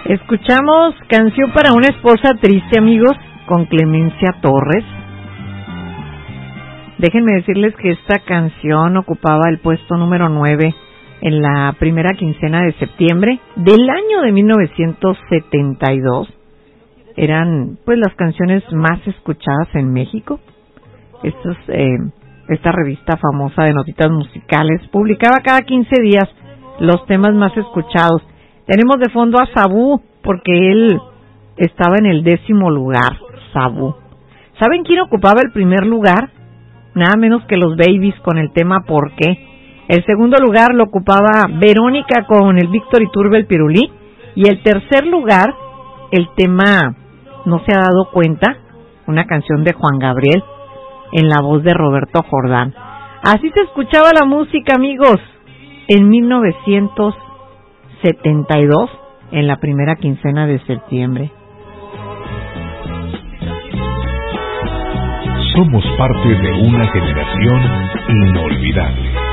Escuchamos Canción para una esposa triste, amigos, con Clemencia Torres. Déjenme decirles que esta canción ocupaba el puesto número 9 en la primera quincena de septiembre del año de 1972. Eran pues las canciones más escuchadas en México. Esta revista famosa de notitas musicales publicaba cada 15 días los temas más escuchados. Tenemos de fondo a Sabú, porque él estaba en el 10º lugar, Sabú. ¿Saben quién ocupaba el primer lugar? Nada menos que los Babies con el tema ¿Por qué? El segundo lugar lo ocupaba Verónica con el Víctor Iturbe el Pirulí. Y el tercer lugar, el tema No se ha dado cuenta, una canción de Juan Gabriel, en la voz de Roberto Jordán. Así se escuchaba la música, amigos, en 1972, en la primera quincena de septiembre. Somos parte de una generación inolvidable.